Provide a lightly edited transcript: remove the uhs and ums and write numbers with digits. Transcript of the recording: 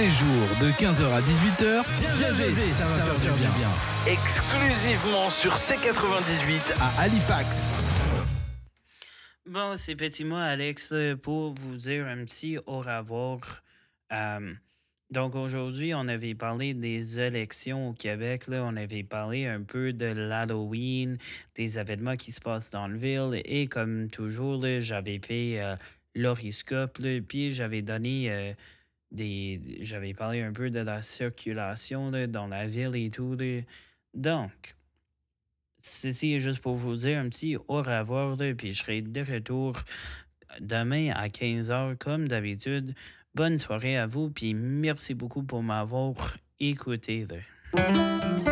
les jours de 15h à 18h, José, ça va faire du bien. Exclusivement sur C98 À Halifax. Bon, c'est Petit Moi, Alex, pour vous dire un petit au revoir. Donc aujourd'hui, on avait parlé des élections au Québec. Là. On avait parlé un peu de l'Halloween, des événements qui se passent dans le ville. Et comme toujours, là, j'avais fait l'horoscope, là, puis j'avais donné j'avais parlé un peu de la circulation là, dans la ville et tout. Là. Donc, ceci est juste pour vous dire un petit au revoir, là, puis je serai de retour demain à 15h comme d'habitude. Bonne soirée à vous, puis merci beaucoup pour m'avoir écouté. Là.